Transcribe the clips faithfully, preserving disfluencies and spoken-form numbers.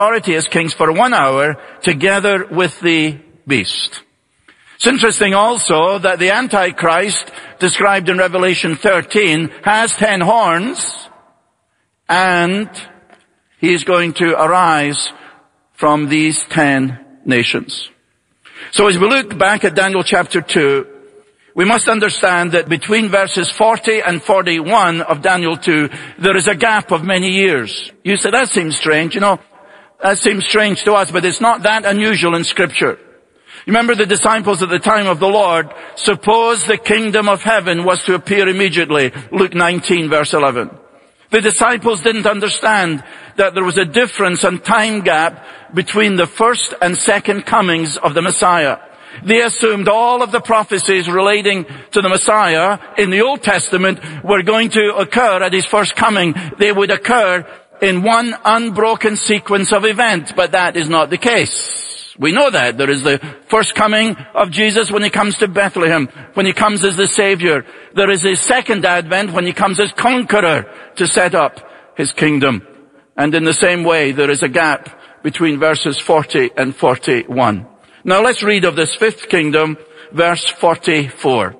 authority as kings for one hour together with the beast. It's interesting also that the Antichrist, described in Revelation thirteen, has ten horns, and he's going to arise from these ten nations. So as we look back at Daniel chapter two, we must understand that between verses forty and forty-one of Daniel two, there is a gap of many years. You say, that seems strange. You know, that seems strange to us, but it's not that unusual in Scripture. Remember the disciples at the time of the Lord, suppose the kingdom of heaven was to appear immediately. Luke nineteen verse eleven. The disciples didn't understand that there was a difference and time gap between the first and second comings of the Messiah. They assumed all of the prophecies relating to the Messiah in the Old Testament were going to occur at his first coming. They would occur in one unbroken sequence of events, but that is not the case. We know that. There is the first coming of Jesus when he comes to Bethlehem, when he comes as the Savior. There is his second advent when he comes as conqueror to set up his kingdom. And in the same way, there is a gap between verses forty and forty-one. Now let's read of this fifth kingdom, verse forty-four.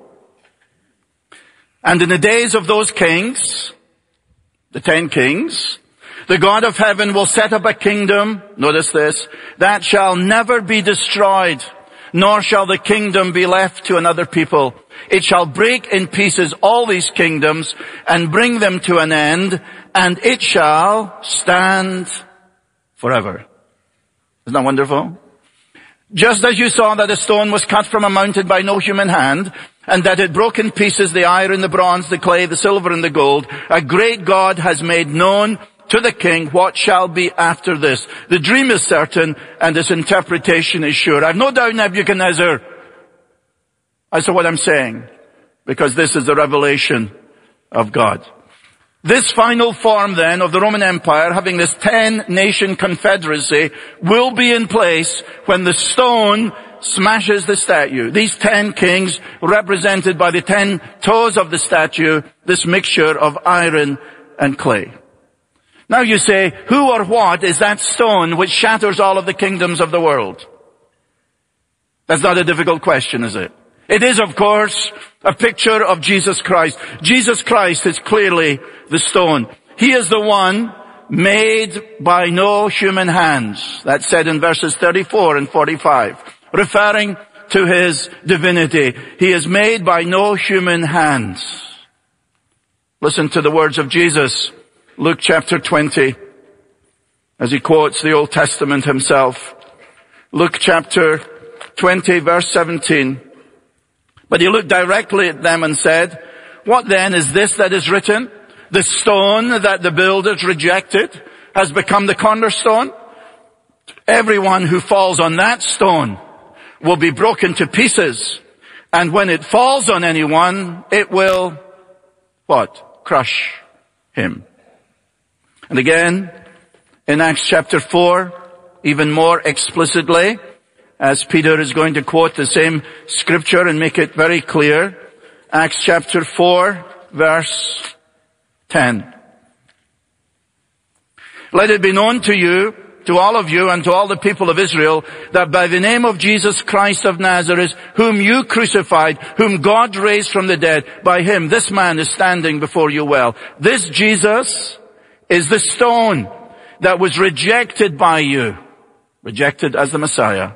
And in the days of those kings, the ten kings, the God of heaven will set up a kingdom, notice this, that shall never be destroyed, nor shall the kingdom be left to another people. It shall break in pieces all these kingdoms and bring them to an end, and it shall stand forever. Isn't that wonderful? Just as you saw that a stone was cut from a mountain by no human hand, and that it broke in pieces the iron, the bronze, the clay, the silver, and the gold, a great God has made known to the king what shall be after this. The dream is certain, and its interpretation is sure. I've no doubt, Nebuchadnezzar, as to what I'm saying, because this is the revelation of God. This final form then of the Roman Empire, having this ten-nation confederacy, will be in place when the stone smashes the statue. These ten kings, represented by the ten toes of the statue, this mixture of iron and clay. Now you say, who or what is that stone which shatters all of the kingdoms of the world? That's not a difficult question, is it? It is, of course, a picture of Jesus Christ. Jesus Christ is clearly the stone. He is the one made by no human hands. That's said in verses thirty-four and forty-five, referring to his divinity. He is made by no human hands. Listen to the words of Jesus, Luke chapter twenty, as he quotes the Old Testament himself. Luke chapter twenty, verse seventeen. But he looked directly at them and said, what then is this that is written? The stone that the builders rejected has become the cornerstone. Everyone who falls on that stone will be broken to pieces. And when it falls on anyone, it will, what? Crush him. And again, in Acts chapter four, even more explicitly, as Peter is going to quote the same scripture and make it very clear, Acts chapter four, verse ten. Let it be known to you, to all of you and to all the people of Israel, that by the name of Jesus Christ of Nazareth, whom you crucified, whom God raised from the dead, by him this man is standing before you well. This Jesus is the stone that was rejected by you, rejected as the Messiah.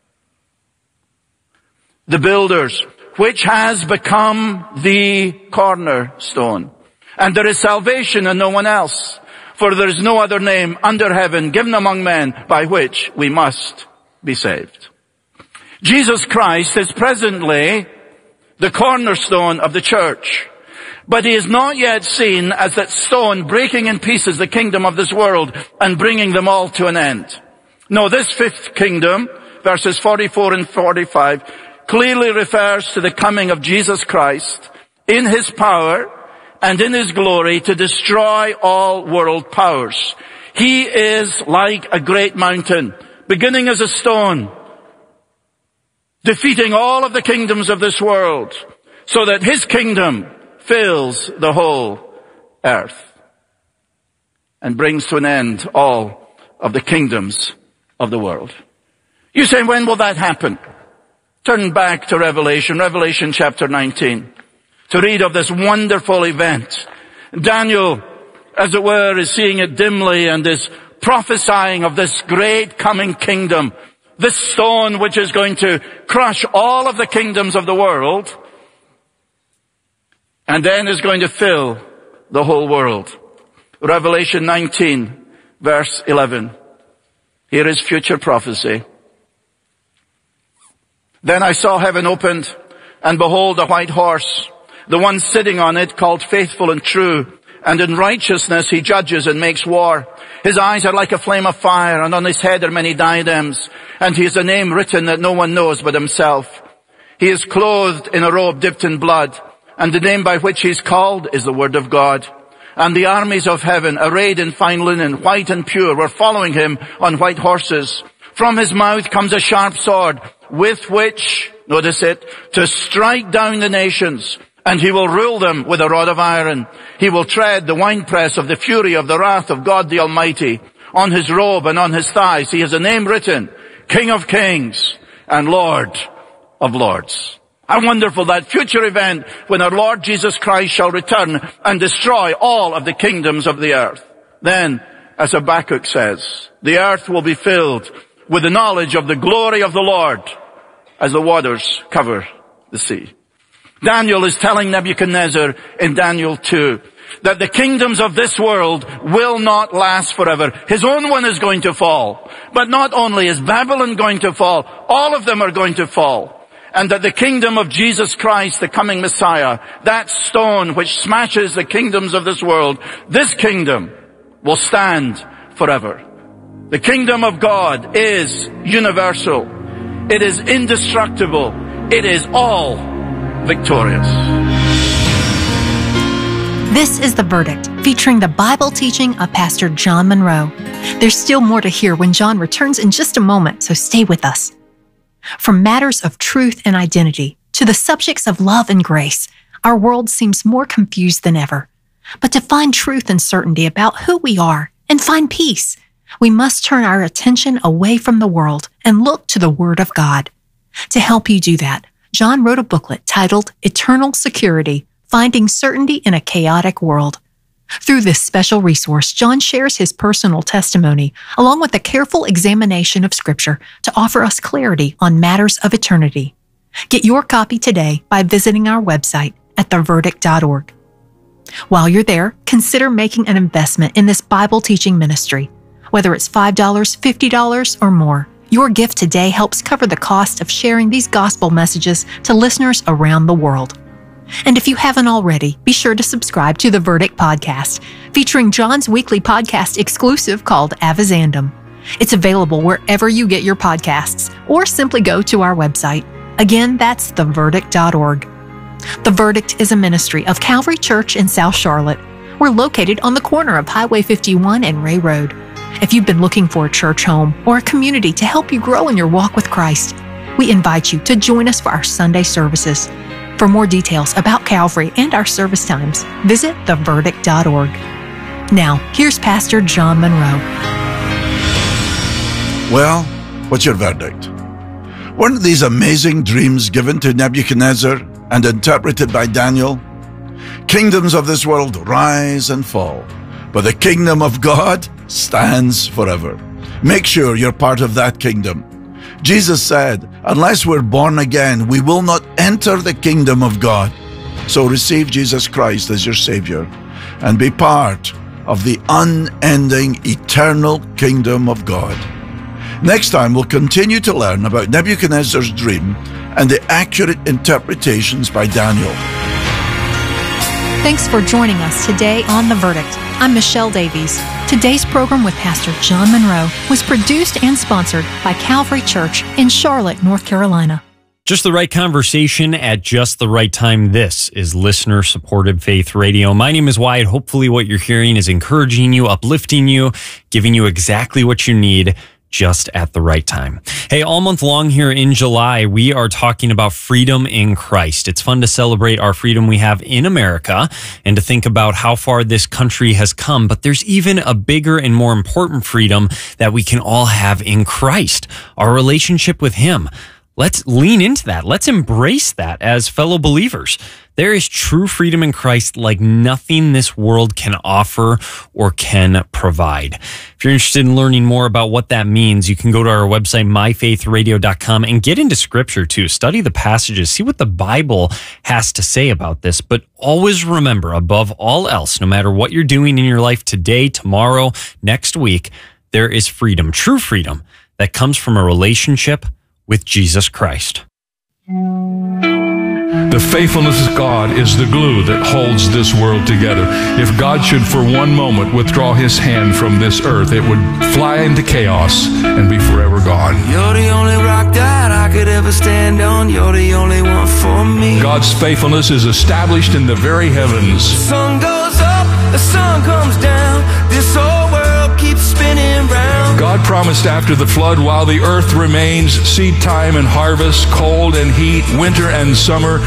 The builders, which has become the cornerstone. And there is salvation in no one else, for there is no other name under heaven given among men by which we must be saved. Jesus Christ is presently the cornerstone of the church, but he is not yet seen as that stone breaking in pieces the kingdom of this world and bringing them all to an end. No, this fifth kingdom, verses forty-four and forty-five, clearly refers to the coming of Jesus Christ in his power and in his glory to destroy all world powers. He is like a great mountain, beginning as a stone, defeating all of the kingdoms of this world, so that his kingdom fills the whole earth and brings to an end all of the kingdoms of the world. You say, when will that happen? Turn back to Revelation, Revelation chapter nineteen, to read of this wonderful event. Daniel, as it were, is seeing it dimly and is prophesying of this great coming kingdom, this stone which is going to crush all of the kingdoms of the world, and then is going to fill the whole world. Revelation nineteen, verse eleven. Here is future prophecy. Then I saw heaven opened, and behold, a white horse, the one sitting on it called Faithful and True, and in righteousness he judges and makes war. His eyes are like a flame of fire, and on his head are many diadems, and he has a name written that no one knows but himself. He is clothed in a robe dipped in blood, and the name by which he is called is the Word of God. And the armies of heaven, arrayed in fine linen, white and pure, were following him on white horses. From his mouth comes a sharp sword, with which, notice it, to strike down the nations, and he will rule them with a rod of iron. He will tread the winepress of the fury of the wrath of God the Almighty. On his robe and on his thighs he has a name written, King of Kings and Lord of Lords. How wonderful that future event when our Lord Jesus Christ shall return and destroy all of the kingdoms of the earth. Then, as Habakkuk says, the earth will be filled with the knowledge of the glory of the Lord as the waters cover the sea. Daniel is telling Nebuchadnezzar in Daniel two that the kingdoms of this world will not last forever. His own one is going to fall. But not only is Babylon going to fall, all of them are going to fall. And that the kingdom of Jesus Christ, the coming Messiah, that stone which smashes the kingdoms of this world, this kingdom will stand forever. The kingdom of God is universal. It is indestructible. It is all victorious. This is The Verdict, featuring the Bible teaching of Pastor John Monroe. There's still more to hear when John returns in just a moment, so stay with us. From matters of truth and identity to the subjects of love and grace, our world seems more confused than ever. But to find truth and certainty about who we are and find peace, we must turn our attention away from the world and look to the Word of God. To help you do that, John wrote a booklet titled Eternal Security, Finding Certainty in a Chaotic World. Through this special resource, John shares his personal testimony, along with a careful examination of Scripture to offer us clarity on matters of eternity. Get your copy today by visiting our website at the verdict dot org. While you're there, consider making an investment in this Bible teaching ministry. Whether it's five dollars, fifty dollars, or more, your gift today helps cover the cost of sharing these gospel messages to listeners around the world. And if you haven't already, be sure to subscribe to the Verdict Podcast, featuring John's weekly podcast exclusive called Avizandum. It's available wherever you get your podcasts, or simply go to our website. Again, that's the verdict dot org. The Verdict is a ministry of Calvary Church in South Charlotte. We're located on the corner of Highway fifty-one and Ray Road. If you've been looking for a church home or a community to help you grow in your walk with Christ, we invite you to join us for our Sunday services. For more details about Calvary and our service times, visit the verdict dot org. Now, here's Pastor John Monroe. Well, what's your verdict? Weren't these amazing dreams given to Nebuchadnezzar and interpreted by Daniel? Kingdoms of this world rise and fall, but the kingdom of God stands forever. Make sure you're part of that kingdom. Jesus said, unless we're born again, we will not enter the kingdom of God. So receive Jesus Christ as your Savior and be part of the unending, eternal kingdom of God. Next time, we'll continue to learn about Nebuchadnezzar's dream and the accurate interpretations by Daniel. Thanks for joining us today on The Verdict. I'm Michelle Davies. Today's program with Pastor John Monroe was produced and sponsored by Calvary Church in Charlotte, North Carolina. Just the right conversation at just the right time. This is listener-supported Faith Radio. My name is Wyatt. Hopefully what you're hearing is encouraging you, uplifting you, giving you exactly what you need just at the right time. Hey, all month long here in July, we are talking about freedom in Christ. It's fun to celebrate our freedom we have in America and to think about how far this country has come. But there's even a bigger and more important freedom that we can all have in Christ, our relationship with Him. Let's lean into that. Let's embrace that as fellow believers. There is true freedom in Christ like nothing this world can offer or can provide. If you're interested in learning more about what that means, you can go to our website, my faith radio dot com, and get into Scripture too. Study the passages, see what the Bible has to say about this. But always remember, above all else, no matter what you're doing in your life today, tomorrow, next week, there is freedom, true freedom, that comes from a relationship with Jesus Christ. The faithfulness of God is the glue that holds this world together. If God should for one moment withdraw His hand from this earth, it would fly into chaos and be forever gone. You're the only rock that I could ever stand on. You're the only one for me. God's faithfulness is established in the very heavens. The sun goes up, the sun comes down. This whole world keeps spinning round. God promised after the flood, while the earth remains, seed time and harvest, cold and heat, winter and summer,